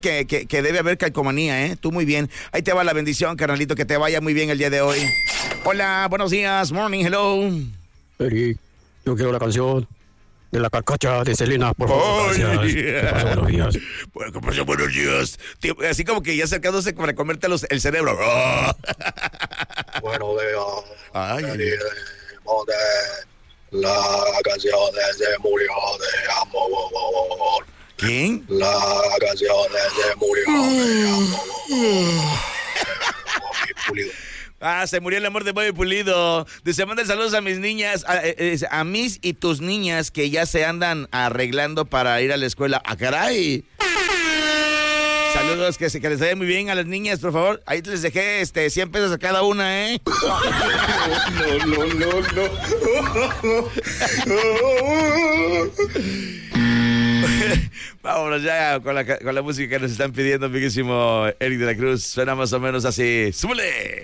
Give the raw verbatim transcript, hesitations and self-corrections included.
que, que, que debe haber calcomanía, ¿eh? Tú muy bien. Ahí te va la bendición, carnalito, que te vaya muy bien el día de hoy. Hola, buenos días, morning, hello. Eric, yo quiero la canción de la carcacha de Selena, por favor. Gracias. ¿Qué pasa? Buenos días. Bueno, ¿qué pasa? Buenos días. Tío, así como que ya acercándose para comerte los, el cerebro. Oh. Buenos días. Ay. Venimos de la canción de Se murió de amor. ¿Quién? La canción de Se murió de amor. Pulido. Ah, se murió el amor de Bobby Pulido. Dice, manden saludos a mis niñas, a, a, a mis y tus niñas que ya se andan arreglando para ir a la escuela. ¡Ah, caray! Saludos, que, se, que les vaya muy bien a las niñas, por favor. Ahí les dejé este cien pesos a cada una, ¿eh? No, no, no, no. Vámonos ya con la, con la música que nos están pidiendo, amiguísimo Eric de la Cruz. Suena más o menos así. ¡Súbele!